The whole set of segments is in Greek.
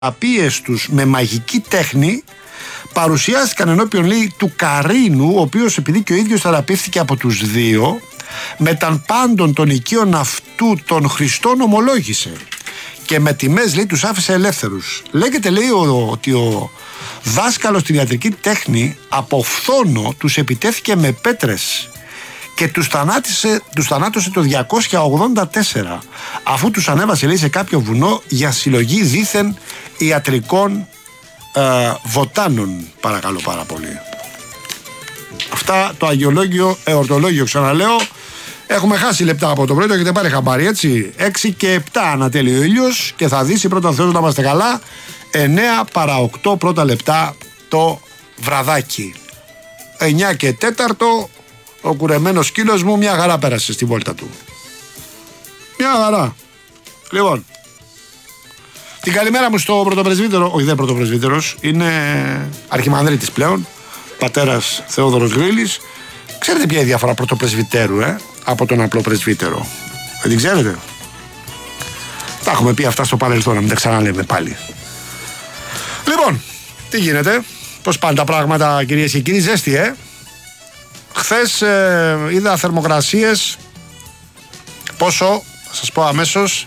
θεραπείες τους με μαγική τέχνη παρουσιάστηκαν ενώπιον, λέει, του Καρίνου, ο οποίος, επειδή και ο ίδιος θεραπεύτηκε από τους δύο, μεταν πάντων των οικείων αυτού των Χριστών ομολόγησε και με τιμές, λέει, τους άφησε ελεύθερους. Λέγεται, λέει, ότι ο δάσκαλος στην ιατρική τέχνη από φθόνο τους επιτέθηκε με πέτρες και τους θανάτωσε το 284, αφού τους ανέβασε, λέει, σε κάποιο βουνό για συλλογή δήθεν ιατρικών βοτάνων. Παρακαλώ πάρα πολύ. Αυτά το αγιολόγιο, εορτολόγιο, ξαναλέω. Έχουμε χάσει λεπτά από το πρωί, το έχετε πάρει χαμπάρι, έτσι. 6 και 7 ανατέλει ο ήλιος και θα δύσει πρώτα Θεός να είμαστε καλά. 9 παρά 8 πρώτα λεπτά το βραδάκι. 9 και 4 ο κουρεμένος σκύλος μου μια χαρά πέρασε στη βόλτα του. Μια χαρά. Λοιπόν, την καλημέρα μου στο πρωτοπρεσβύτερο, όχι δεν πρωτοπρεσβύτερος, είναι αρχιμανδρίτης πλέον, πατέρας Θεόδωρος Γρήλης. Ξέρετε ποια είναι η διαφορά πρωτοπρεσβυτέρου από τον απλό πρεσβύτερο? Δεν την ξέρετε? Τα έχουμε πει αυτά στο παρελθόν, να μην τα ξαναλέμε πάλι. Λοιπόν, τι γίνεται, πώς πάνε τα πράγματα, κυρίες και κύριοι? Ζέστη, Χθες είδα θερμοκρασίες, πόσο, θα σας πω αμέσως,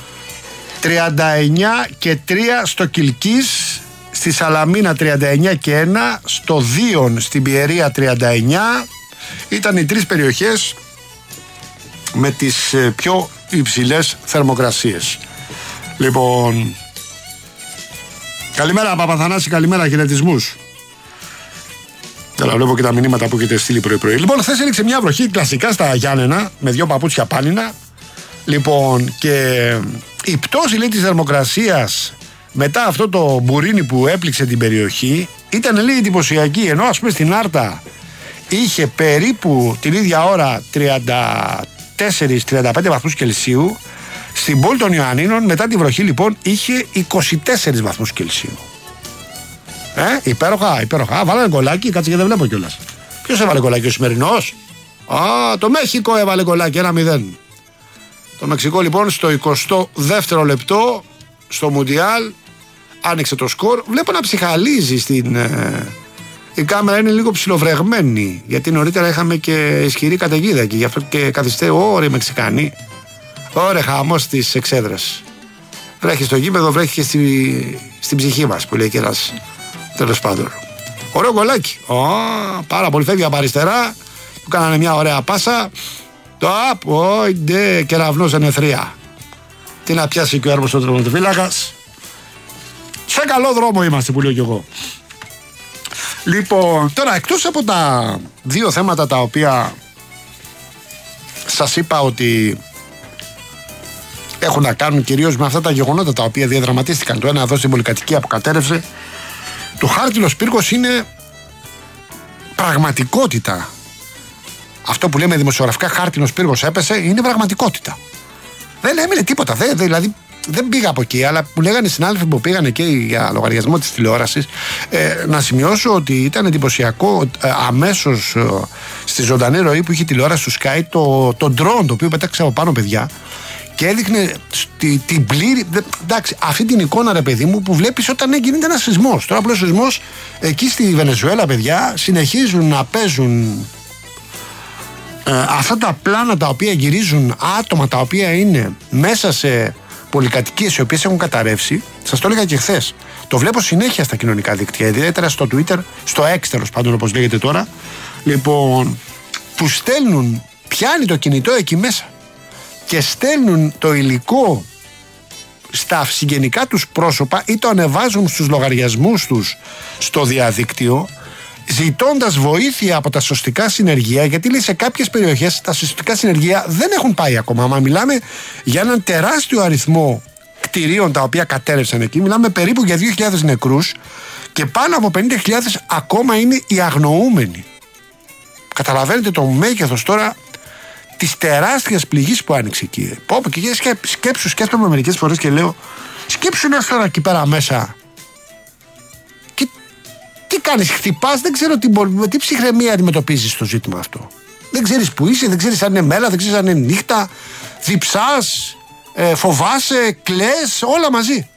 39 και 3 στο Κιλκής, στη Σαλαμίνα 39 και 1, στο Δίον στην Πιερία 39. Ήταν οι τρεις περιοχές με τις πιο υψηλές θερμοκρασίες. Λοιπόν, καλημέρα Παπαθανάση, καλημέρα, χαιρετισμούς. Καλά, βλέπω και τα μηνύματα που έχετε στείλει πρωί-πρωί. Λοιπόν, χθες έριξε μια βροχή κλασικά στα Γιάννενα με 2 παπούτσια πάνινα. Λοιπόν, και η πτώση, λέει, της θερμοκρασίας μετά αυτό το μπουρίνι που έπληξε την περιοχή ήταν, λέει, εντυπωσιακή. Ενώ, ας πούμε, στην Άρτα είχε περίπου την ίδια ώρα 34-35 βαθμούς Κελσίου, στην πόλη των Ιωαννίνων μετά τη βροχή, λοιπόν, είχε 24 βαθμούς Κελσίου. Υπέροχα, υπέροχα. Βάλανε γκολάκι, κάτσε και δεν βλέπω κιόλας. Ποιος έβαλε γκολάκι, ο σημερινός? Το Μέχικο έβαλε γκολάκι, 1-0. Το Μεξικό, λοιπόν, στο 22ο λεπτό στο Μουντιάλ άνοιξε το σκορ. Βλέπω να ψυχαλίζει η κάμερα, είναι λίγο ψιλοβρεγμένη, γιατί νωρίτερα είχαμε και ισχυρή καταιγίδα και γι' αυτό και καθυστέρησε. Ωραία, Μεξικανοί. Ωραία, χαμός στις εξέδρες. Βρέχει στο γήπεδο, βρέχει και στην ψυχή μας, που λέει και ένας, τέλος πάντων. Ωραίο γκολάκι. Πάρα πολύ, φεύγει από αριστερά. Του κάνανε μια ωραία πάσα. Το κεραυνός εν εθρία. Τι να πιάσει και ο έρμος ο τερματοφύλακας. Σε καλό δρόμο είμαστε, που λέω κι εγώ. Λοιπόν, τώρα, εκτός από τα δύο θέματα τα οποία σας είπα ότι έχουν να κάνουν κυρίως με αυτά τα γεγονότα τα οποία διαδραματίστηκαν, το ένα εδώ στην πολυκατοικία που κατέρευσε, το χάρτινος πύργος είναι πραγματικότητα. Αυτό που λέμε δημοσιογραφικά χάρτινος πύργος έπεσε είναι πραγματικότητα. Δεν έμεινε τίποτα. Δηλαδή δεν πήγα από εκεί, αλλά που λέγανε οι συνάδελφοι που πήγαν εκεί για λογαριασμό της τηλεόρασης, να σημειώσω ότι ήταν εντυπωσιακό αμέσως στη ζωντανή ροή που είχε τηλεόραση του Sky το drone το οποίο πέταξε από πάνω, παιδιά, και έδειχνε την πλήρη. Εντάξει, αυτή την εικόνα, ρε παιδί μου, που βλέπεις όταν γίνεται ένας σεισμός. Τώρα απλός σεισμός εκεί στη Βενεζουέλα, παιδιά, συνεχίζουν να παίζουν αυτά τα πλάνα τα οποία γυρίζουν άτομα τα οποία είναι μέσα σε πολυκατοικίες οι οποίες έχουν καταρρεύσει. Σας το έλεγα και χθες. Το βλέπω συνέχεια στα κοινωνικά δίκτυα, ιδιαίτερα στο Twitter, στο X τέλος πάντων, όπως λέγεται τώρα. Λοιπόν, που στέλνουν, πιάνει το κινητό εκεί μέσα και στέλνουν το υλικό στα συγγενικά τους πρόσωπα ή το ανεβάζουν στους λογαριασμούς τους στο διαδίκτυο, ζητώντας βοήθεια από τα σωστικά συνεργεία, γιατί, λέει, σε κάποιες περιοχές τα σωστικά συνεργεία δεν έχουν πάει ακόμα. Μα μιλάμε για έναν τεράστιο αριθμό κτηρίων τα οποία κατέρευσαν εκεί. Μιλάμε περίπου για 2.000 νεκρούς και πάνω από 50.000 ακόμα είναι οι αγνοούμενοι. Καταλαβαίνετε το μέγεθος τώρα της τεράστιας πληγής που άνοιξε εκεί. Και σκέφτομαι μερικές φορές και λέω, σκέψου να τώρα εκεί πέρα μέσα. Τι κάνεις, χτυπάς, δεν ξέρω με τι ψυχραιμία αντιμετωπίζεις το ζήτημα αυτό. Δεν ξέρεις που είσαι, δεν ξέρεις αν είναι μέρα, δεν ξέρεις αν είναι νύχτα, διψάς, φοβάσαι, κλαις, όλα μαζί.